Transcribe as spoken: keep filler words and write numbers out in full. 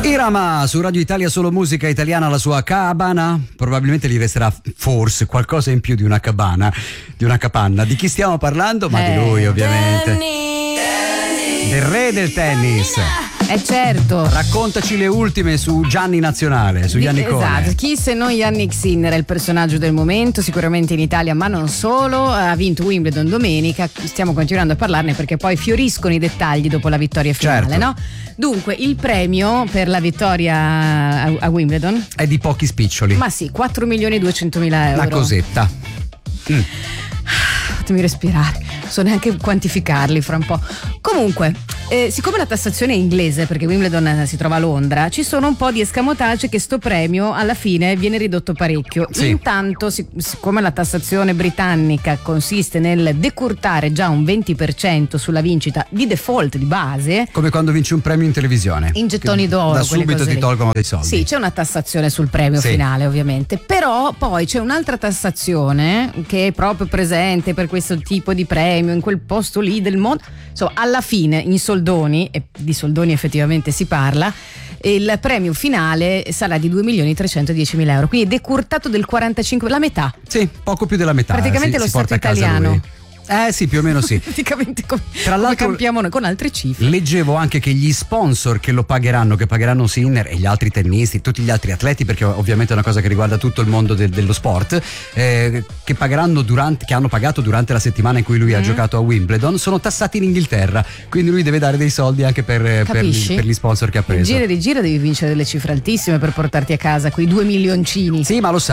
Irama su Radio Italia, solo musica italiana, la sua cabana. Probabilmente gli resterà forse qualcosa in più di una cabana, di una capanna. Di chi stiamo parlando? Ma eh, di lui, ovviamente. Tennis. Del re del tennis. Eh certo. Raccontaci le ultime su Gianni Nazionale, su Yannickone. Esatto, chi se non Jannik Sinner è il personaggio del momento, sicuramente in Italia, ma non solo. Ha vinto Wimbledon domenica, stiamo continuando a parlarne perché poi fioriscono i dettagli dopo la vittoria finale, certo. no? Dunque, il premio per la vittoria a, a Wimbledon È di pochi spiccioli. ma sì, quattro milioni duecentomila euro. Una cosetta. Mm. Fatemi respirare, non so neanche quantificarli fra un po'. Comunque, eh, siccome la tassazione è inglese, perché Wimbledon eh, si trova a Londra, ci sono un po' di escamotage che sto premio alla fine viene ridotto parecchio. Sì. Intanto, sic- siccome la tassazione britannica consiste nel decurtare già un venti per cento sulla vincita di default di base, Come quando vinci un premio in televisione. in gettoni Che d'oro, Da quelle subito cose ti lì. tolgono dei soldi. Sì, c'è una tassazione sul premio Sì. finale, ovviamente. Però poi c'è un'altra tassazione che è proprio presente per questo tipo di premio, in quel posto lì del mondo. Insomma, alla fine, in soldoni, e di soldoni effettivamente si parla, il premio finale sarà di due milioni trecentodiecimila euro. Quindi decurtato del quarantacinque, la metà. Sì, poco più della metà. Praticamente si, lo si Stato porta a casa italiano. lui. Eh sì, più o meno sì. Praticamente come, Tra come l'altro- campiamo noi, con altre cifre. Leggevo anche che gli sponsor che lo pagheranno, che pagheranno Sinner e gli altri tennisti, tutti gli altri atleti, perché ovviamente è una cosa che riguarda tutto il mondo del- dello sport, eh, che pagheranno durante, che hanno pagato durante la settimana in cui lui Mm. ha giocato a Wimbledon, sono tassati in Inghilterra. Quindi lui deve dare dei soldi anche per, per, Capisci? per gli sponsor che ha In preso. gira e rigira devi vincere delle cifre altissime per portarti a casa quei due milioncini. Sì, ma lo sai.